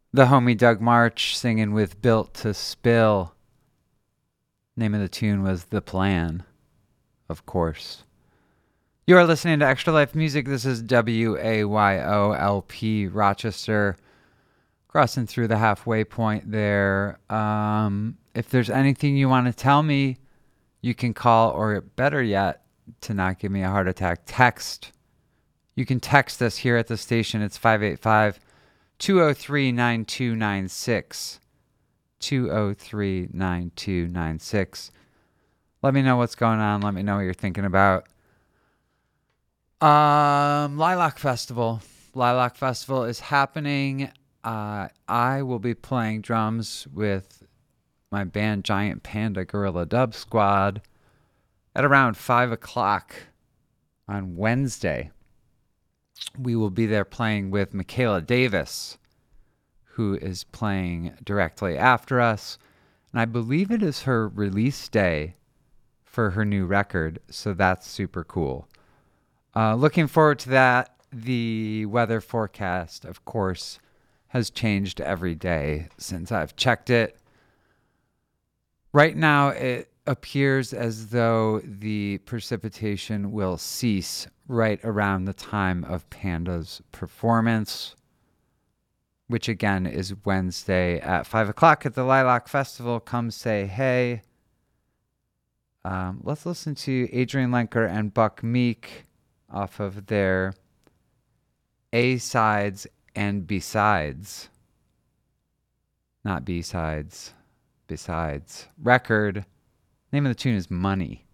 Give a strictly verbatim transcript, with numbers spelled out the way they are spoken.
The homie Doug March singing with Built to Spill. Name of the tune was The Plan, of course. You are listening to Extra Life Music. This is W A Y O L P Rochester, crossing through the halfway point there. Um, if there's anything you want to tell me, you can call, or better yet, to not give me a heart attack, text. You can text us here at the station. It's five eight five, two oh three, nine two nine six. two oh three, nine two nine six. Let me know what's going on. Let me know what you're thinking about. Um, Lilac Festival. Lilac Festival is happening. Uh, I will be playing drums with my band Giant Panda Gorilla Dub Squad at around five o'clock on Wednesday. We will be there playing with Michaela Davis, who is playing directly after us. And I believe it is her release day for her new record, so that's super cool. Uh, looking forward to that. The weather forecast, of course, has changed every day since I've checked it. Right now, it appears as though the precipitation will cease right around the time of Panda's performance, which again is Wednesday at five o'clock at the Lilac Festival. Come say hey. Um, let's listen to Adrian Lenker and Buck Meek off of their A-Sides and Besides. Not B-Sides, Besides. Record. Name of the tune is Money.